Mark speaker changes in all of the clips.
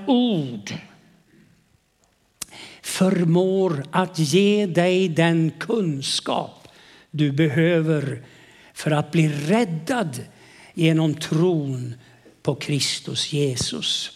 Speaker 1: ord förmår att ge dig den kunskap du behöver för att bli räddad genom tron på Kristus Jesus.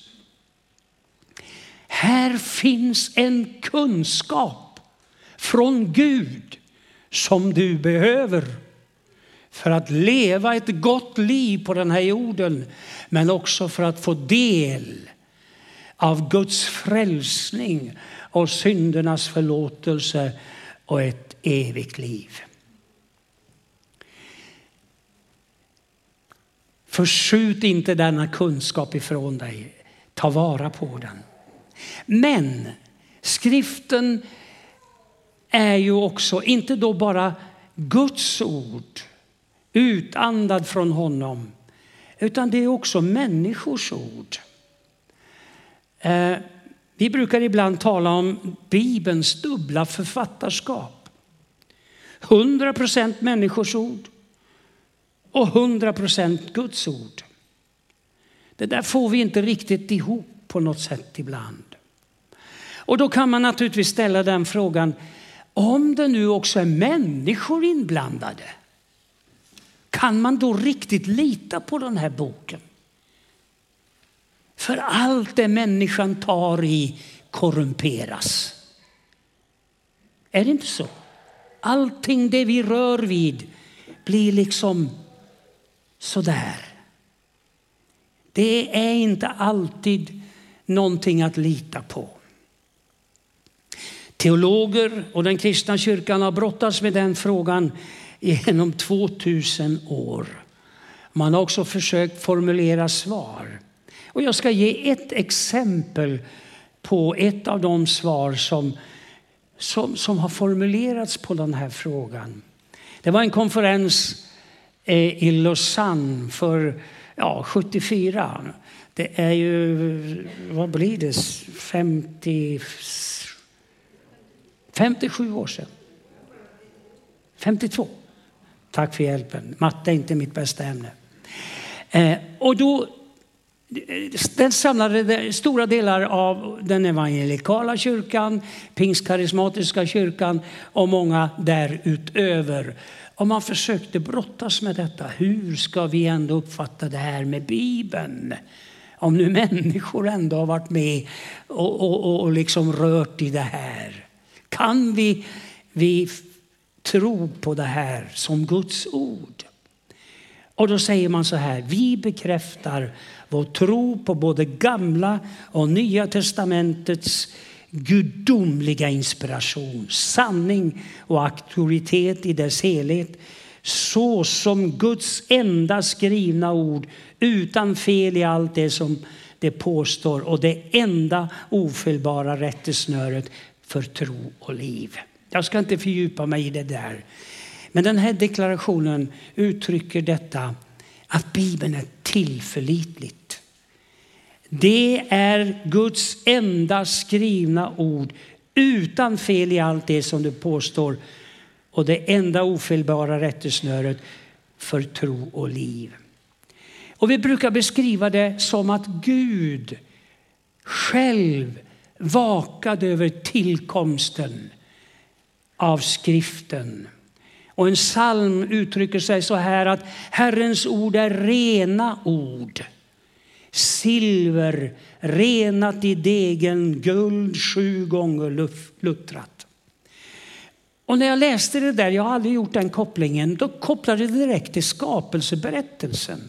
Speaker 1: Här finns en kunskap från Gud som du behöver för att leva ett gott liv på den här jorden, men också för att få del av Guds frälsning och syndernas förlåtelse och ett evigt liv. Förskjut inte denna kunskap ifrån dig. Ta vara på den. Men skriften är ju också inte då bara Guds ord utandad från honom, utan det är också människors ord. Vi brukar ibland tala om Bibelns dubbla författarskap. 100% människors ord och 100% Guds ord. Det där får vi inte riktigt ihop på något sätt ibland. Och då kan man naturligtvis ställa den frågan, om det nu också är människor inblandade, kan man då riktigt lita på den här boken? För allt det människan tar i korrumperas. Är det inte så? Allting det vi rör vid blir liksom sådär. Det är inte alltid någonting att lita på. Teologer och den kristna kyrkan har brottats med den frågan genom 2000 år. Man har också försökt formulera svar. Och jag ska ge ett exempel på ett av de svar som har formulerats på den här frågan. Det var en konferens i Lausanne för 74. Det är ju, vad blir det, 57 år sedan. 52. Tack för hjälpen. Matte är inte mitt bästa ämne. Och då den samlade stora delar av den evangelikala kyrkan, pingstkarismatiska kyrkan och många därutöver. Och man försökte brottas med detta. Hur ska vi ändå uppfatta det här med Bibeln? Om nu människor ändå har varit med och liksom rört i det här. Kan vi tro på det här som Guds ord? Och då säger man så här: vi bekräftar vår tro på både gamla och nya testamentets gudomliga inspiration, sanning och auktoritet i dess helhet, så som Guds enda skrivna ord utan fel i allt det som det påstår och det enda ofelbara rättesnöret för tro och liv. Jag ska inte fördjupa mig i det där. Men den här deklarationen uttrycker detta, att Bibeln är tillförlitligt. Det är Guds enda skrivna ord utan fel i allt det som det påstår och det enda ofelbara rättesnöret för tro och liv. Och vi brukar beskriva det som att Gud själv vakade över tillkomsten av skriften. Och en psalm uttrycker sig så här, att Herrens ord är rena ord. Silver renat i degen, guld 7 gånger luttrat. Och när jag läste det där, jag har aldrig gjort den kopplingen, då kopplade det direkt till skapelseberättelsen.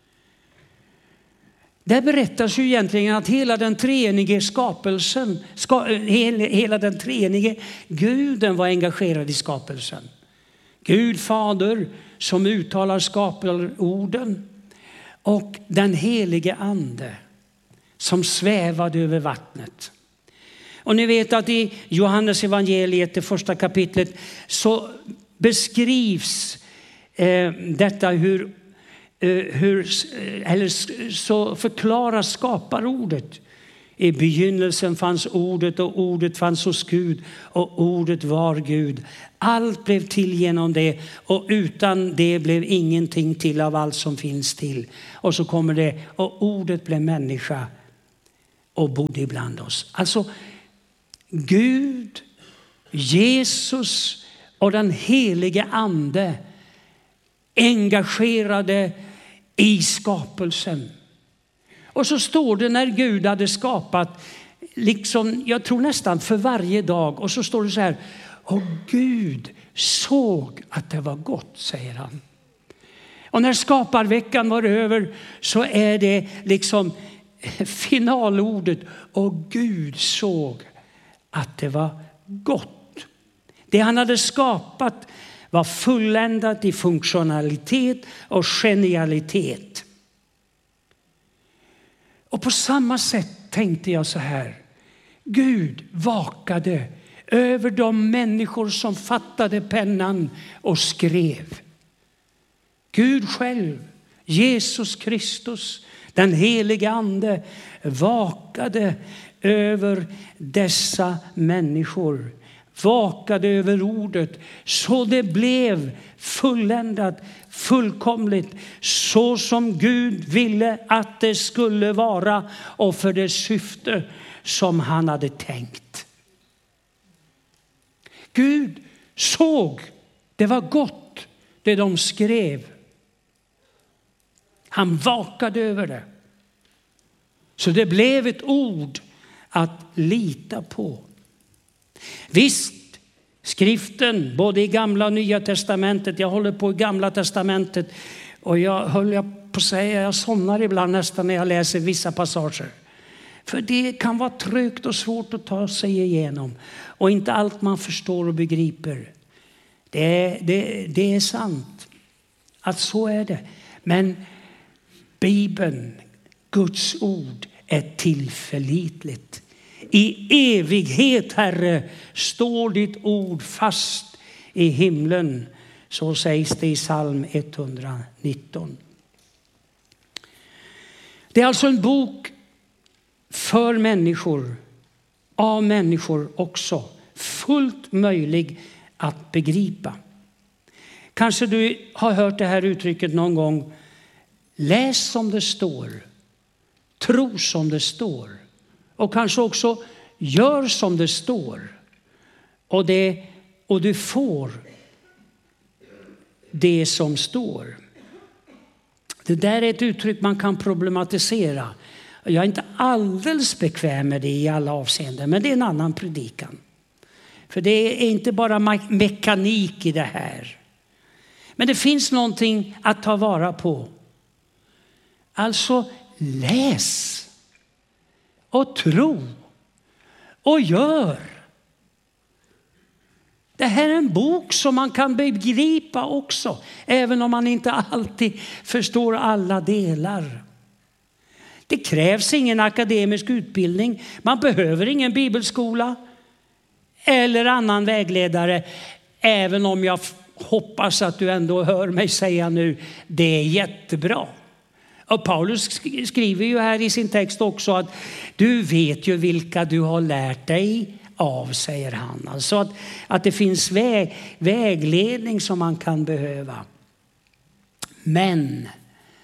Speaker 1: Där berättas ju egentligen att hela den treenige skapelsen, hela den treenige Guden var engagerad i skapelsen. Gud fader som uttalar skapelorden och den helige ande som svävade över vattnet. Och ni vet att i Johannes evangeliet, det första kapitlet, så beskrivs detta så förklaras skaparordet. I begynnelsen fanns ordet och ordet fanns hos Gud och ordet var Gud. Allt blev till genom det och utan det blev ingenting till av allt som finns till. Och så kommer det, och ordet blev människa och bodde ibland oss. Alltså Gud, Jesus och den helige ande engagerade i skapelsen. Och så står det när Gud hade skapat, liksom, jag tror nästan för varje dag. Och så står det så här: och Gud såg att det var gott, säger han. Och när skaparveckan var över så är det liksom finalordet: och Gud såg att det var gott. Det han hade skapat var fulländat i funktionalitet och genialitet. Och på samma sätt tänkte jag så här: Gud vakade över de människor som fattade pennan och skrev. Gud själv, Jesus Kristus, den helige ande, vakade över dessa människor. Vakade över ordet så det blev fulländat, fullkomligt, så som Gud ville att det skulle vara och för det syfte som han hade tänkt. Gud såg, det var gott det de skrev. Han vakade över det. Så det blev ett ord att lita på. Visst, skriften både i gamla och nya testamentet. Jag håller på i gamla testamentet och jag på att säga, jag somnar ibland nästan när jag läser vissa passager. För det kan vara trögt och svårt att ta sig igenom. Och inte allt man förstår och begriper. Det är sant att så är det. Men Bibeln, Guds ord, är tillförlitligt. I evighet, Herre, står ditt ord fast i himlen. Så sägs det i psalm 119. Det är alltså en bok för människor, av människor också. Fullt möjlig att begripa. Kanske du har hört det här uttrycket någon gång. Läs som det står. Tro som det står. Och kanske också gör som det står. Och du får det som står. Det där är ett uttryck man kan problematisera. Jag är inte alldeles bekväm med det i alla avseenden. Men det är en annan predikan. För det är inte bara mekanik i det här. Men det finns någonting att ta vara på. Alltså läs. Och tro. Och gör. Det här är en bok som man kan begripa också. Även om man inte alltid förstår alla delar. Det krävs ingen akademisk utbildning. Man behöver ingen bibelskola. Eller annan vägledare. Även om jag hoppas att du ändå hör mig säga nu. Det är jättebra. Och Paulus skriver ju här i sin text också att du vet ju vilka du har lärt dig av, säger han. Alltså att det finns vägledning som man kan behöva. Men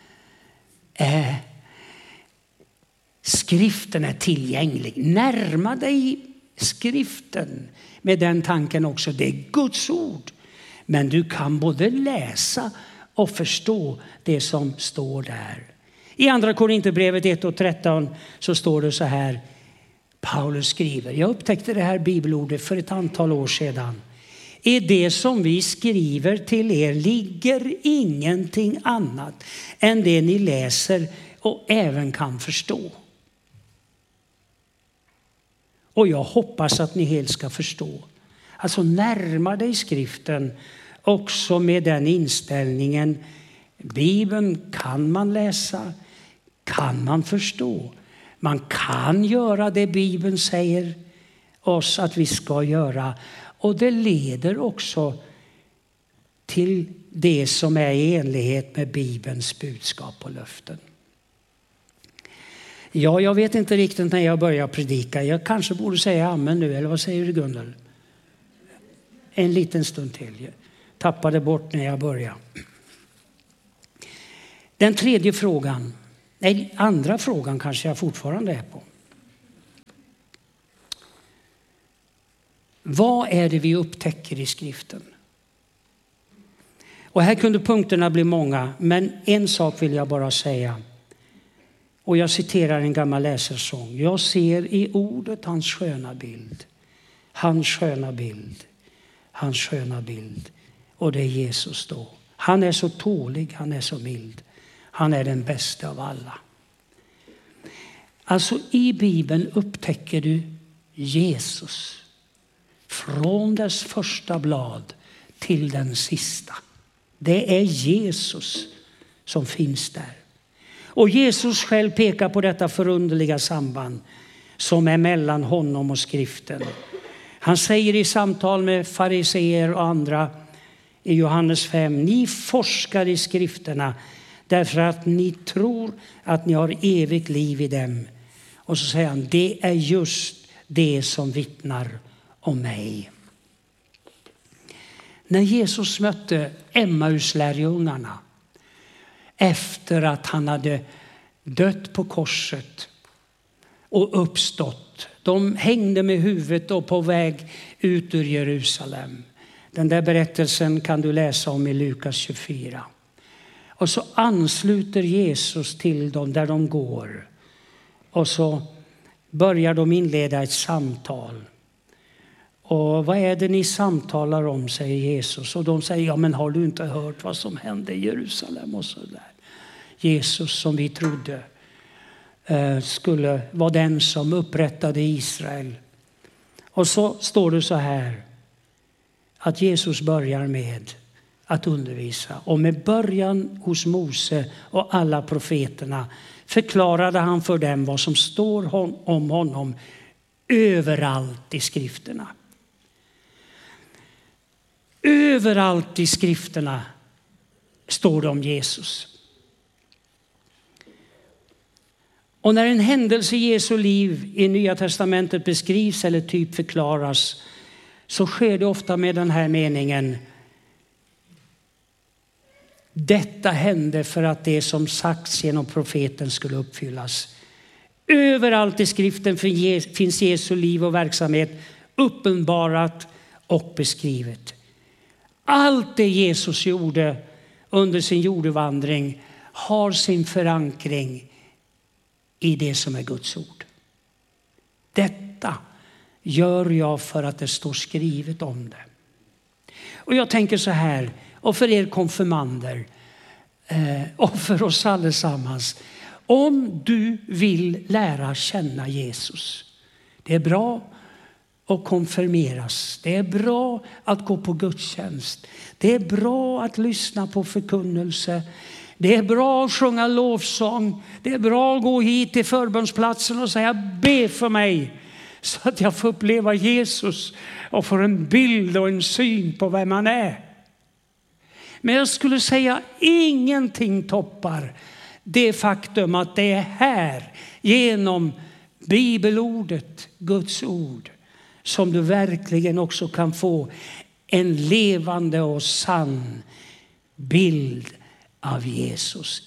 Speaker 1: skriften är tillgänglig. Närma dig skriften med den tanken också. Det är Guds ord. Men du kan både läsa och förstå det som står där. I andra Korinthierbrevet 1:13 så står det så här. Paulus skriver. Jag upptäckte det här bibelordet för ett antal år sedan. I det som vi skriver till er ligger ingenting annat än det ni läser och även kan förstå. Och jag hoppas att ni helt ska förstå. Alltså närma dig skriften också med den inställningen. Bibeln kan man läsa, kan man förstå. Man kan göra det Bibeln säger oss att vi ska göra. Och det leder också till det som är i enlighet med Bibelns budskap och löften. Ja, jag vet inte riktigt när jag börjar predika. Jag kanske borde säga amen nu, eller vad säger du Gunnel? En liten stund till. Jag tappade bort när jag började. Den tredje frågan, nej, andra frågan kanske jag fortfarande är på. Vad är det vi upptäcker i skriften? Och här kunde punkterna bli många, men en sak vill jag bara säga. Och jag citerar en gammal läsarsång. Jag ser i ordet hans sköna bild. Hans sköna bild. Hans sköna bild. Och det är Jesus då. Han är så tålig, han är så mild. Han är den bästa av alla. Alltså i Bibeln upptäcker du Jesus. Från dess första blad till den sista. Det är Jesus som finns där. Och Jesus själv pekar på detta förunderliga samband som är mellan honom och skriften. Han säger i samtal med fariseer och andra i Johannes 5. Ni forskar i skrifterna därför att ni tror att ni har evigt liv i dem. Och så säger han, det är just det som vittnar om mig. När Jesus mötte Emmauslärjungarna efter att han hade dött på korset och uppstått. De hängde med huvudet och på väg ut ur Jerusalem. Den där berättelsen kan du läsa om i Lukas 24. Och så ansluter Jesus till dem där de går. Och så börjar de inleda ett samtal. Och vad är det ni samtalar om, säger Jesus. Och de säger, ja men har du inte hört vad som hände i Jerusalem och så där. Jesus som vi trodde skulle vara den som upprättade Israel. Och så står det så här. Att Jesus börjar med att undervisa. Och med början hos Mose och alla profeterna förklarade han för dem vad som står om honom överallt i skrifterna. Överallt i skrifterna står det om Jesus. Och när en händelse i Jesu liv i Nya testamentet beskrivs eller typ förklaras så sker det ofta med den här meningen. Detta hände för att det som sagts genom profeten skulle uppfyllas. Överallt i skriften finns Jesu liv och verksamhet uppenbarat och beskrivet. Allt det Jesus gjorde under sin jordevandring har sin förankring i det som är Guds ord. Detta gör jag för att det står skrivet om det. Och jag tänker så här, och för er konfirmander och för oss allesammans. Om du vill lära känna Jesus, det är bra att konfirmeras. Det är bra att gå på gudstjänst. Det är bra att lyssna på förkunnelse. Det är bra att sjunga lovsång. Det är bra att gå hit till förbönsplatsen och säga be för mig. Så att jag får uppleva Jesus och får en bild och en syn på vem han är. Men jag skulle säga ingenting toppar det faktum att det är här genom bibelordet, Guds ord, som du verkligen också kan få en levande och sann bild av Jesus.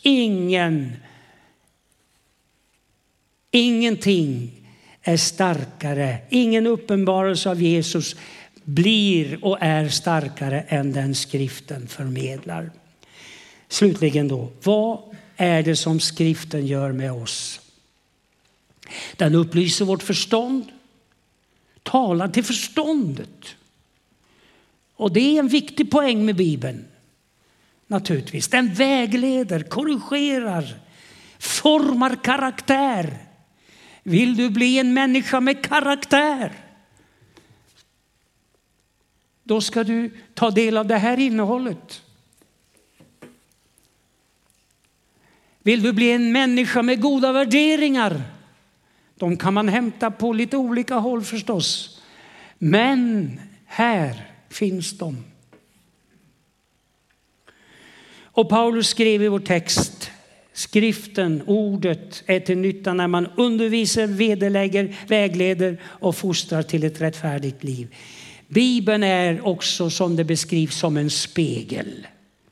Speaker 1: Ingenting är starkare. Ingen uppenbarelse av Jesus blir och är starkare än den skriften förmedlar. Slutligen då, vad är det som skriften gör med oss? Den upplyser vårt förstånd. Talar till förståndet. Och det är en viktig poäng med Bibeln. Naturligtvis. Den vägleder, korrigerar, formar karaktär. Vill du bli en människa med karaktär? Då ska du ta del av det här innehållet. Vill du bli en människa med goda värderingar? De kan man hämta på lite olika håll förstås. Men här finns de. Och Paulus skrev i vår text. Skriften, ordet är till nytta när man undervisar, vederlägger, vägleder och fostrar till ett rättfärdigt liv. Bibeln är också som det beskrivs som en spegel.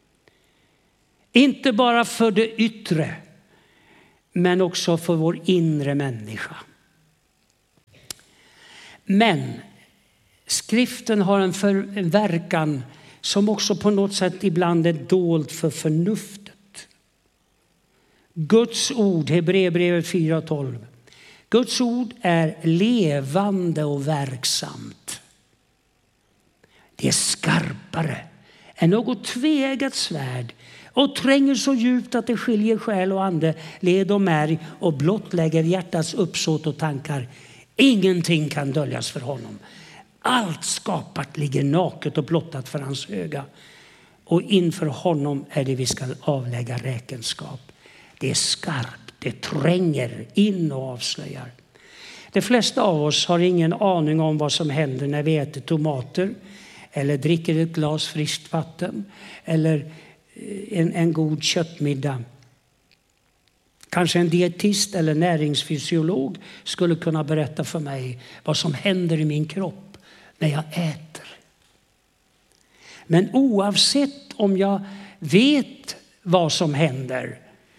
Speaker 1: Inte bara för det yttre, men också för vår inre människa. Men skriften har en verkan som också på något sätt ibland är dold för förnuftet. Guds ord, Hebreerbrevet 4:12. Guds ord är levande och verksamt. Det är skarpare än något tveeggat svärd och tränger så djupt att det skiljer själ och ande, led och märg och blottlägger hjärtats uppsåt och tankar. Ingenting kan döljas för honom. Allt skapat ligger naket och blottat för hans öga. Och inför honom är det vi ska avlägga räkenskap. Det är skarpt, det tränger in och avslöjar. De flesta av oss har ingen aning om vad som händer när vi äter tomater eller dricker ett glas friskt vatten eller en god köttmiddag. Kanske en dietist eller näringsfysiolog skulle kunna berätta för mig vad som händer i min kropp när jag äter. Men oavsett om jag vet vad som händer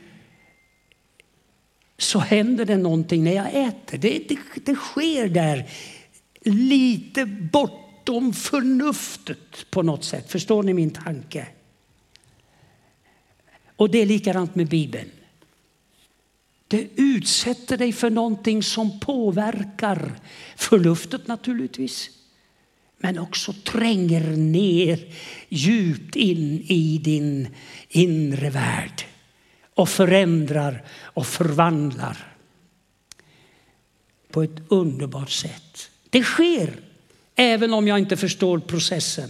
Speaker 1: så händer det någonting när jag äter. Det sker där lite bortom förnuftet på något sätt. Förstår ni min tanke? Och det är likadant med Bibeln. Det utsätter dig för någonting som påverkar förnuftet naturligtvis. Men också tränger ner djupt in i din inre värld. Och förändrar och förvandlar. På ett underbart sätt. Det sker även om jag inte förstår processen.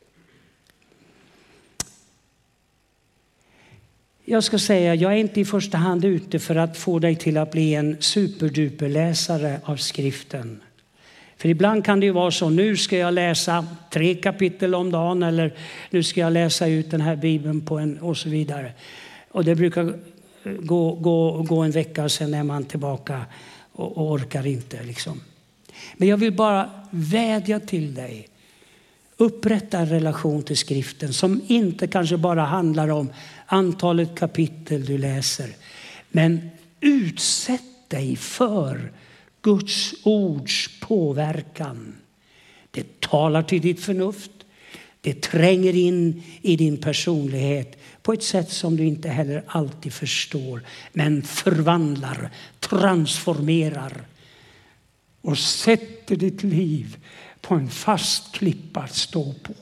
Speaker 1: Jag ska säga, jag är inte i första hand ute för att få dig till att bli en superduperläsare av skriften. För ibland kan det ju vara så, nu ska jag läsa 3 kapitel om dagen eller nu ska jag läsa ut den här Bibeln på och så vidare. Och det brukar gå en vecka och sen är man tillbaka och orkar inte liksom. Men jag vill bara vädja till dig. Upprätta en relation till skriften som inte kanske bara handlar om antalet kapitel du läser. Men utsätt dig för Guds ords påverkan. Det talar till ditt förnuft. Det tränger in i din personlighet på ett sätt som du inte heller alltid förstår. Men förvandlar, transformerar och sätter ditt liv på en fast klippa att stå på.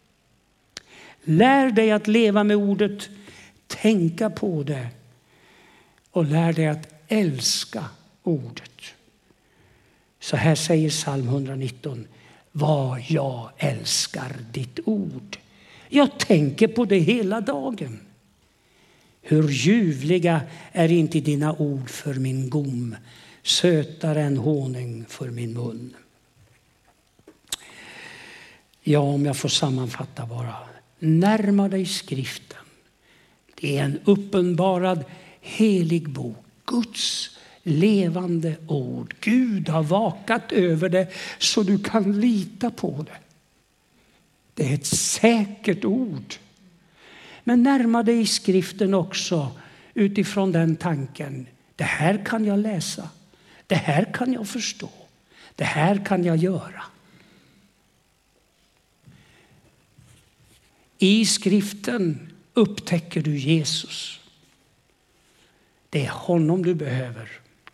Speaker 1: Lär dig att leva med ordet, tänka på det och lär dig att älska ordet. Så här säger psalm 119. Vad jag älskar ditt ord. Jag tänker på det hela dagen. Hur ljuvliga är inte dina ord för min gom, sötare än honung för min mun. Ja, om jag får sammanfatta bara. Närma dig skriften. Det är en uppenbarad helig bok. Guds levande ord. Gud har vakat över det så du kan lita på det. Det är ett säkert ord. Men närma dig skriften också utifrån den tanken. Det här kan jag läsa. Det här kan jag förstå. Det här kan jag göra. I skriften upptäcker du Jesus. Det är honom du behöver.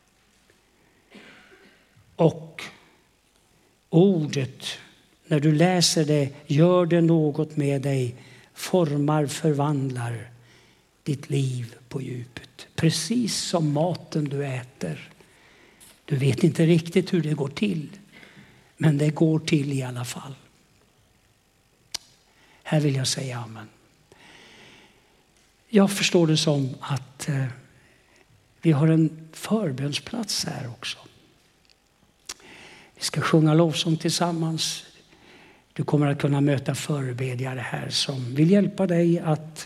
Speaker 1: Och ordet, när du läser det, gör det något med dig. Formar, förvandlar ditt liv på djupet. Precis som maten du äter. Du vet inte riktigt hur det går till. Men det går till i alla fall. Här vill jag säga amen. Jag förstår det som att vi har en förbönsplats här också. Vi ska sjunga lovsång tillsammans. Du kommer att kunna möta förebedjare här som vill hjälpa dig att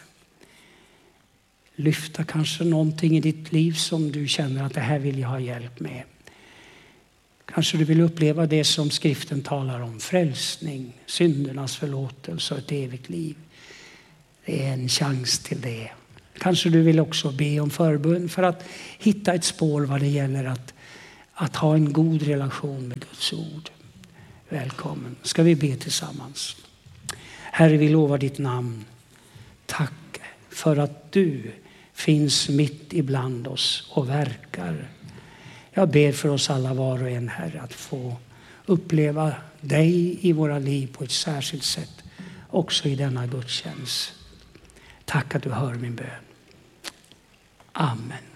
Speaker 1: lyfta kanske någonting i ditt liv som du känner att det här vill jag ha hjälp med. Kanske du vill uppleva det som skriften talar om. Frälsning, syndernas förlåtelse och ett evigt liv. Det är en chans till det. Kanske du vill också be om förbön för att hitta ett spår vad det gäller att ha en god relation med Guds ord. välkommen. Ska vi be tillsammans? Herre, vi lovar ditt namn. Tack för att du finns mitt ibland oss och verkar. Jag ber för oss alla var och en, Herre, att få uppleva dig i våra liv på ett särskilt sätt. Också i denna gudstjänst. Tack att du hör min bön. Amen.